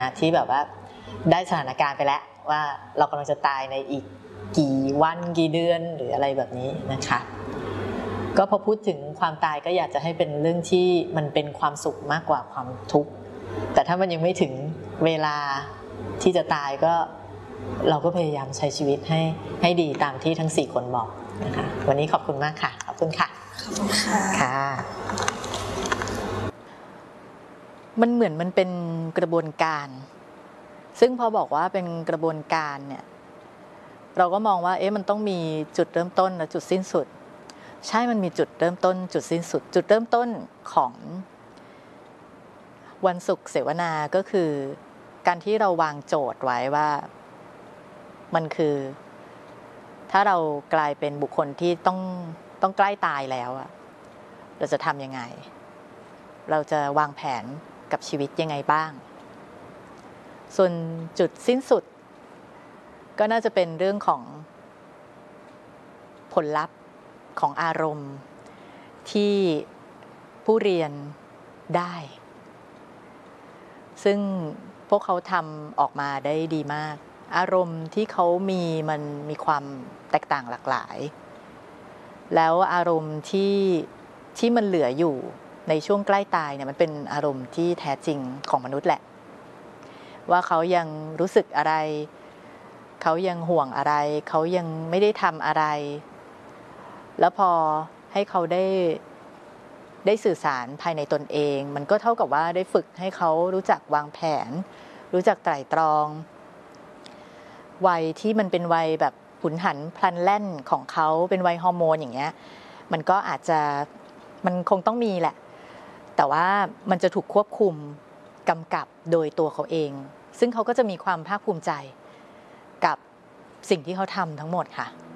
ที่แบบว่าได้สถานการณ์ไปแล้วว่าเรากำลังจะตายในอีกกี่วันกี่เดือนหรืออะไรแบบนี้นะคะก็พอพูดถึงความตายก็อยากจะให้เป็นเรื่องที่มันเป็นความสุขมากกว่าความทุกข์แต่ถ้ามันยังไม่ถึงเวลาที่จะตายก็เราก็พยายามใช้ชีวิตให้ดีตามที่ทั้ง4คนบอกนะคะวันนี้ขอบคุณมากค่ะขอบคุณค่ะขอบคุณค่ะมันเหมือนมันเป็นกระบวนการซึ่งพอบอกว่าเป็นกระบวนการเนี่ยเราก็มองว่ามันต้องมีจุดเริ่มต้นและจุดสิ้นสุดใช่มันมีจุดเริ่มต้นจุดสิ้นสุดจุดเริ่มต้นของวันศุกร์เสวนาก็คือการที่เราวางโจทย์ไว้ว่ามันคือถ้าเรากลายเป็นบุคคลที่ต้องใกล้ตายแล้วเราจะทำยังไงเราจะวางแผนกับชีวิตยังไงบ้างส่วนจุดสิ้นสุดก็น่าจะเป็นเรื่องของผลลัพธ์ของอารมณ์ที่ผู้เรียนได้ซึ่งพวกเขาทำออกมาได้ดีมากอารมณ์ที่เขามีมันมีความแตกต่างหลากหลายแล้วอารมณ์ที่มันเหลืออยู่ในช่วงใกล้ตายเนี่ยมันเป็นอารมณ์ที่แท้จริงของมนุษย์แหละว่าเขายังรู้สึกอะไรเขายังห่วงอะไรเขายังไม่ได้ทำอะไรแล้วพอให้เขาได้สื่อสารภายในตนเองมันก็เท่ากับว่าได้ฝึกให้เขารู้จักวางแผนรู้จักไตร่ตรองวัยที่มันเป็นวัยแบบหุนหันพลันแล่นของเขาเป็นวัยฮอร์โมนอย่างเงี้ยมันก็อาจจะมันคงต้องมีแหละแต่ว่ามันจะถูกควบคุมกำกับโดยตัวเขาเองซึ่งเขาก็จะมีความภาคภูมิใจกับสิ่งที่เขาทำทั้งหมดค่ะ